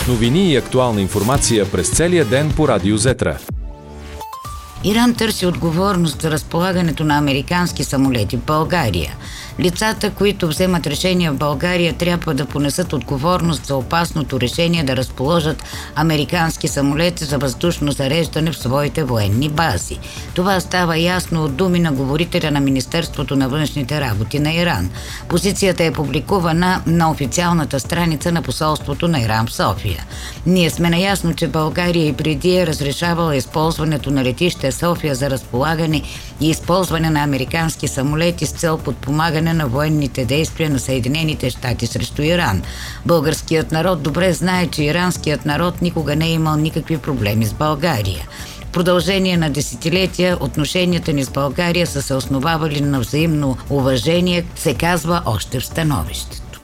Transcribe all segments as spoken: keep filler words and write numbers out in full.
Новини и актуална информация през целия ден по Радио Зетра. Иран търси отговорност за разполагането на американски самолети в България. Лицата, които вземат решения в България, трябва да понесат отговорност за опасното решение да разположат американски самолети за въздушно зареждане в своите военни бази. Това става ясно от думи на говорителя на Министерството на външните работи на Иран. Позицията е публикувана на официалната страница на посолството на Иран в София. Ние сме наясно, че България и преди е разрешавала използването на летище София за разполагане и използване на американски самолети с цел подпомагане на военните действия на Съединените щати срещу Иран. Българският народ добре знае, че иранският народ никога не е имал никакви проблеми с България. В продължение на десетилетия отношенията ни с България са се основавали на взаимно уважение, се казва още в становището.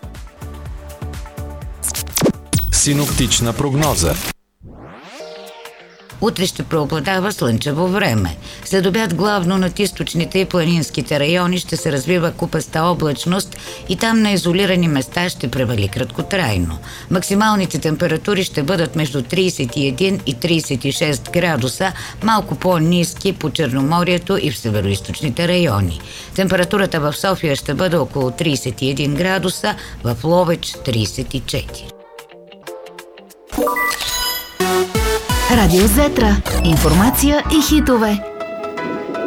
Синоптична прогноза. Утре ще преобладава слънчево време. След обяд главно над източните и планинските райони ще се развива купеста облачност и там на изолирани места ще превали краткотрайно. Максималните температури ще бъдат между трийсет и един и трийсет и шест градуса, малко по-ниски по Черноморието и в североизточните райони. Температурата в София ще бъде около трийсет и един градуса, в Ловеч трийсет и четири. Радио Зетра. Информация и хитове.